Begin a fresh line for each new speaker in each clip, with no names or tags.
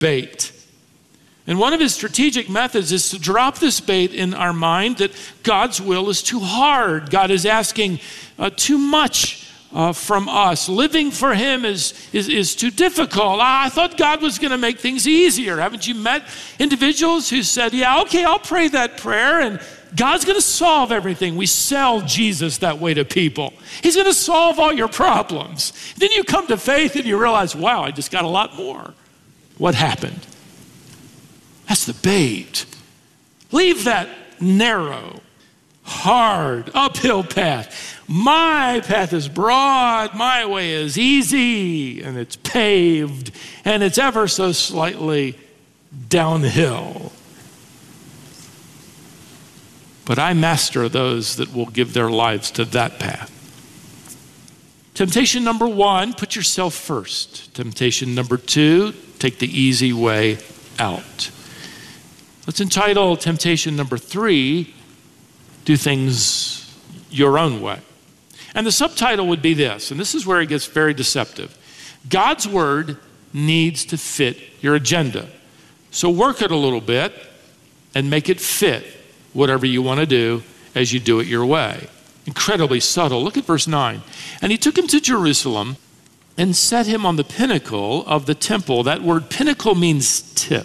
bait. And one of his strategic methods is to drop this bait in our mind that God's will is too hard. God is asking too much from us. Living for him is too difficult. I thought God was going to make things easier. Haven't you met individuals who said, yeah, okay, I'll pray that prayer and God's going to solve everything. We sell Jesus that way to people. He's going to solve all your problems. Then you come to faith and you realize, wow, I just got a lot more. What happened? That's the bait. Leave that narrow, hard, uphill path. My path is broad, my way is easy, and it's paved, and it's ever so slightly downhill. But I master those that will give their lives to that path. Temptation number 1, put yourself first. Temptation number 2, take the easy way out. Let's entitle temptation number 3, do things your own way. And the subtitle would be this, and this is where it gets very deceptive. God's word needs to fit your agenda. So work it a little bit and make it fit whatever you want to do as you do it your way. Incredibly subtle. Look at verse 9. And he took him to Jerusalem and set him on the pinnacle of the temple. That word pinnacle means tip,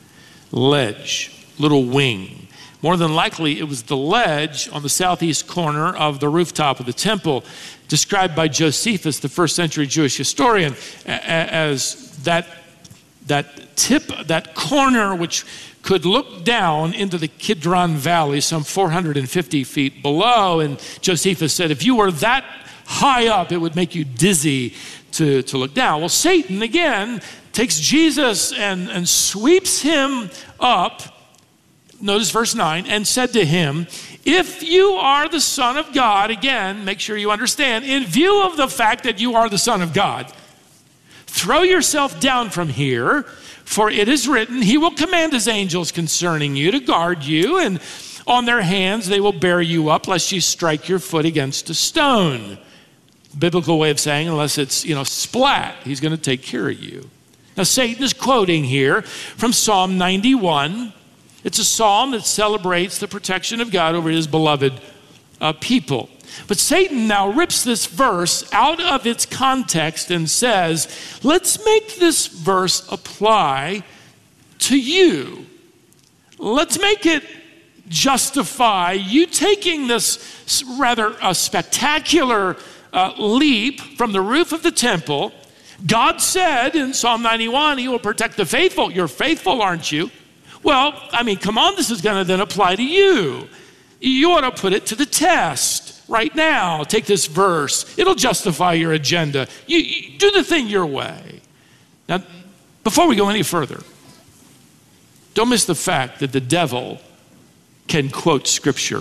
ledge, little wing. More than likely, it was the ledge on the southeast corner of the rooftop of the temple, described by Josephus, the first century Jewish historian, as that tip, that corner which could look down into the Kidron Valley, some 450 feet below. And Josephus said, if you were that high up, it would make you dizzy to look down. Well, Satan, again, takes Jesus and sweeps him up. Notice verse 9, and said to him, if you are the Son of God, again, make sure you understand, in view of the fact that you are the Son of God, throw yourself down from here, for it is written, he will command his angels concerning you to guard you, and on their hands they will bear you up, lest you strike your foot against a stone. Biblical way of saying, unless it's, splat, he's going to take care of you. Now, Satan is quoting here from Psalm 91. It's a psalm that celebrates the protection of God over his beloved people. But Satan now rips this verse out of its context and says, let's make this verse apply to you. Let's make it justify you taking this rather spectacular leap from the roof of the temple. God said in Psalm 91, he will protect the faithful. You're faithful, aren't you? Well, come on, this is going to then apply to you. You ought to put it to the test right now. Take this verse. It'll justify your agenda. You do the thing your way. Now, before we go any further, don't miss the fact that the devil can quote Scripture.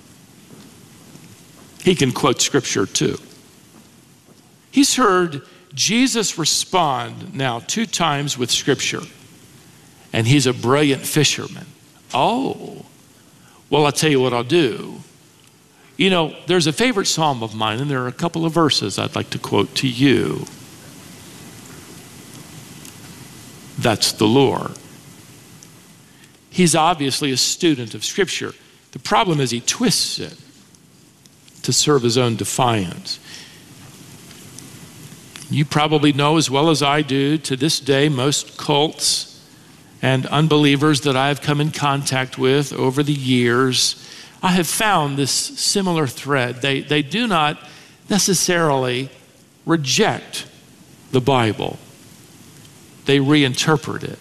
He can quote Scripture too. He's heard Jesus respond now 2 times with Scripture. And he's a brilliant fisherman. Oh, well, I'll tell you what I'll do. There's a favorite psalm of mine, and there are a couple of verses I'd like to quote to you. That's the lure. He's obviously a student of Scripture. The problem is he twists it to serve his own defiance. You probably know as well as I do, to this day, most cults and unbelievers that I have come in contact with over the years, I have found this similar thread. They do not necessarily reject the Bible. They reinterpret it.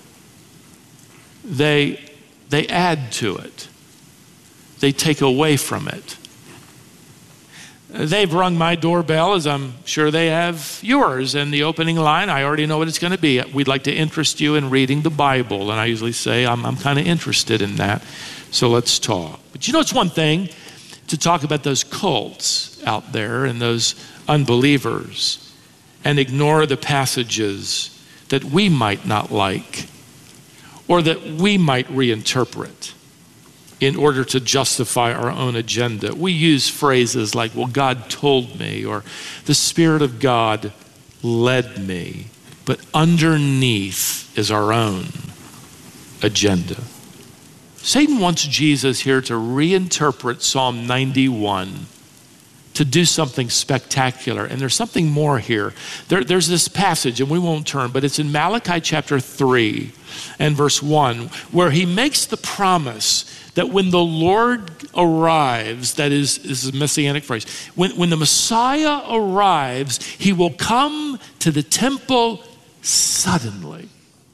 They add to it. They take away from it. They've rung my doorbell, as I'm sure they have yours, and the opening line, I already know what it's going to be. We'd like to interest you in reading the Bible. And I usually say, I'm kind of interested in that, so let's talk. But it's one thing to talk about those cults out there and those unbelievers and ignore the passages that we might not like or that we might reinterpret in order to justify our own agenda. We use phrases like, well, God told me, or the Spirit of God led me. but underneath is our own agenda. Satan wants Jesus here to reinterpret Psalm 91 to do something spectacular. And there's something more here. There's this passage, and we won't turn, but it's in Malachi chapter 3 and verse 1, where he makes the promise that when the Lord arrives, that is a messianic phrase, when the Messiah arrives, he will come to the temple suddenly.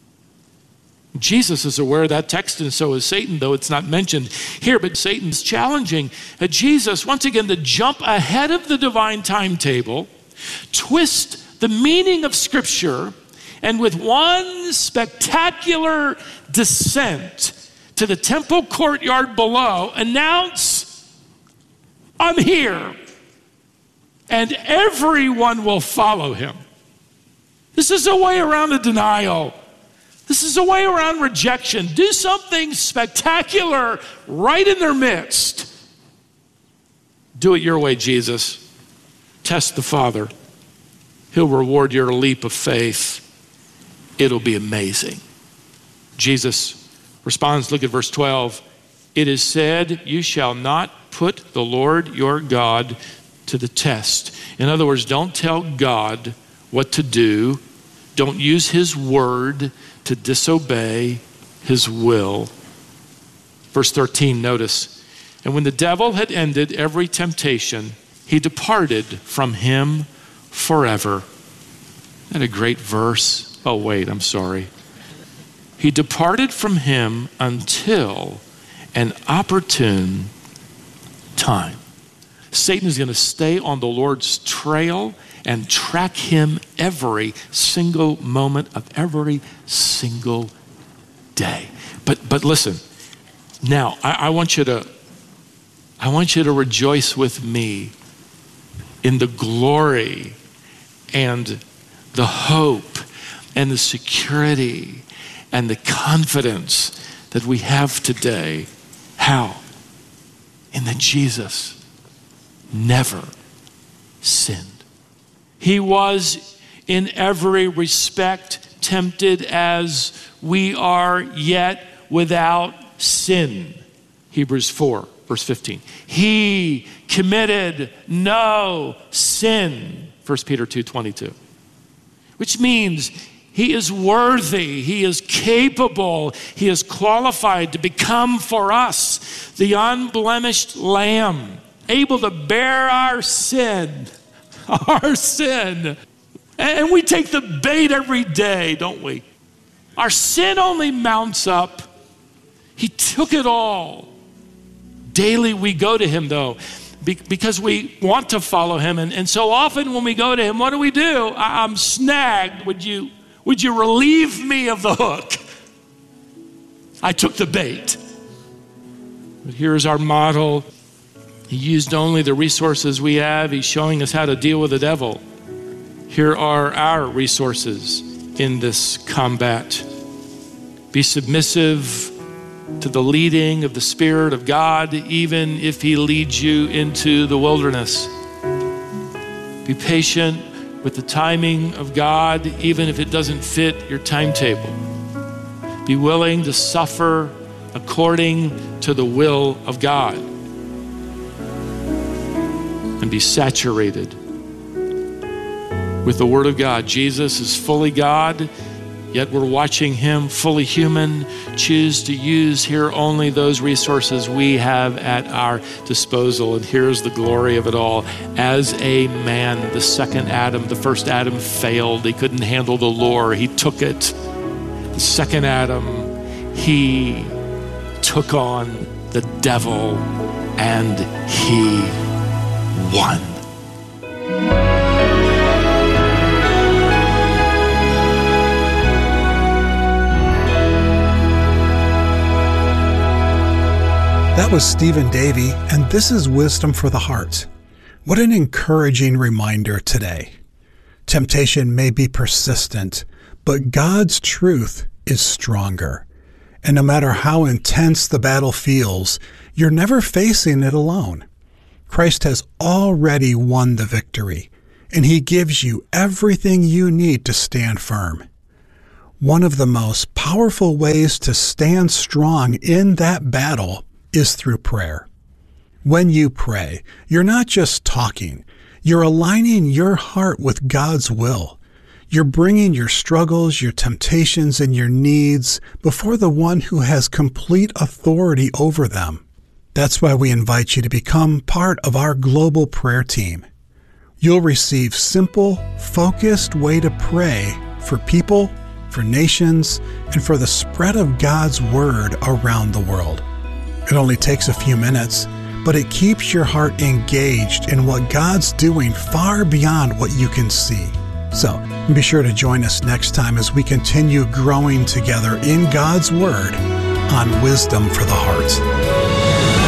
Jesus is aware of that text, and so is Satan, though it's not mentioned here. But Satan's challenging Jesus, once again, to jump ahead of the divine timetable, twist the meaning of Scripture, and with one spectacular descent to the temple courtyard below, announce, I'm here, and everyone will follow him. This is a way around the denial. This is a way around rejection. Do something spectacular right in their midst. Do it your way, Jesus. Test the Father. He'll reward your leap of faith. It'll be amazing. Jesus responds, look at verse 12. It is said, you shall not put the Lord your God to the test. In other words, don't tell God what to do. Don't use his word to disobey his will. Verse 13, notice. And when the devil had ended every temptation, he departed from him forever. Isn't that a great verse? Oh, wait, I'm sorry. He departed from him until an opportune time. Satan is going to stay on the Lord's trail and track him every single moment of every single day. But listen, now I want you to rejoice with me in the glory and the hope and the security and the confidence that we have today. How? In that Jesus never sinned. He was in every respect tempted as we are, yet without sin. Hebrews 4, verse 15. He committed no sin. 1 Peter 2:22. Which means he is worthy, he is capable, he is qualified to become for us the unblemished lamb, able to bear our sin. Our sin. And we take the bait every day, don't we? Our sin only mounts up. He took it all. Daily we go to him, though, because we want to follow him. And so often when we go to him, what do? I'm snagged. Would you relieve me of the hook? I took the bait. But here's our model. He used only the resources we have. He's showing us how to deal with the devil. Here are our resources in this combat. Be submissive to the leading of the Spirit of God, even if he leads you into the wilderness. Be patient with the timing of God, even if it doesn't fit your timetable. Be willing to suffer according to the will of God. And be saturated with the Word of God. Jesus is fully God, yet we're watching him fully human. Choose to use here only those resources we have at our disposal. And here's the glory of it all. As a man, the second Adam, the first Adam failed. He couldn't handle the lure. He took it. The second Adam, he took on the devil and he won.
That was Stephen Davey, and this is Wisdom for the Heart. What an encouraging reminder today. Temptation may be persistent, but God's truth is stronger. And no matter how intense the battle feels, you're never facing it alone. Christ has already won the victory, and He gives you everything you need to stand firm. One of the most powerful ways to stand strong in that battle is through prayer. When you pray, you're not just talking. You're aligning your heart with God's will. You're bringing your struggles, your temptations, and your needs before the one who has complete authority over them. That's why we invite you to become part of our global prayer team. You'll receive simple, focused way to pray for people, for nations, and for the spread of God's Word around the world. It only takes a few minutes, but it keeps your heart engaged in what God's doing far beyond what you can see. So, be sure to join us next time as we continue growing together in God's Word on Wisdom for the Heart.